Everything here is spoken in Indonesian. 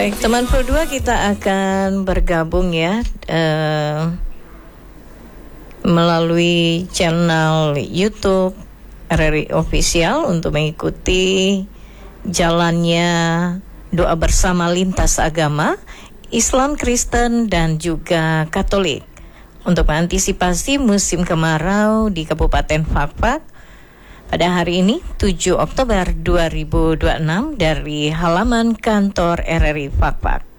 Baik, teman Pro 2, kita akan bergabung ya melalui channel YouTube RRI Official untuk mengikuti jalannya doa bersama lintas agama Islam, Kristen, dan juga Katolik untuk mengantisipasi musim kemarau di Kabupaten Fakfak pada hari ini 7 Oktober 2026 dari halaman kantor RRI Fakfak.